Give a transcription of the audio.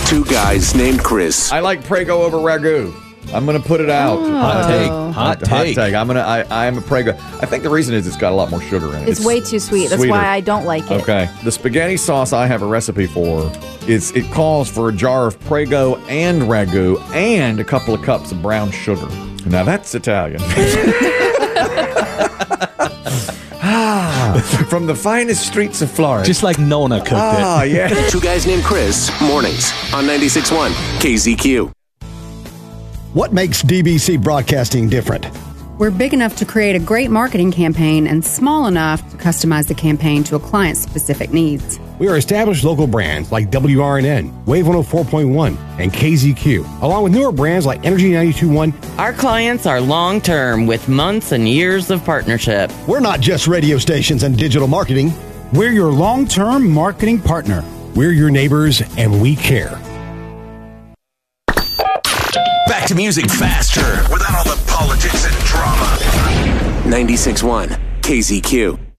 Two guys named Chris. I like Prego over Ragu. I'm going to put it out. Hot take. I am a Prego. I think the reason is it's got a lot more sugar in it. It's way too sweet. That's sweeter. why I don't like it. Okay. The spaghetti sauce I have a recipe for it calls for a jar of Prego and Ragu and a couple of cups of brown sugar. Now that's Italian. From the finest streets of Florida. Just like Nona cooked it. Ah, yeah. Two guys named Chris. Mornings on 96.1 KZQ. What makes DBC Broadcasting different? We're big enough to create a great marketing campaign and small enough to customize the campaign to a client's specific needs. We are established local brands like WRNN, Wave 104.1, and KZQ, along with newer brands like Energy 92.1. Our clients are long-term with months and years of partnership. We're not just radio stations and digital marketing. We're your long-term marketing partner. We're your neighbors, and we care. Back to music faster without all the politics and drama. 96.1 KZQ.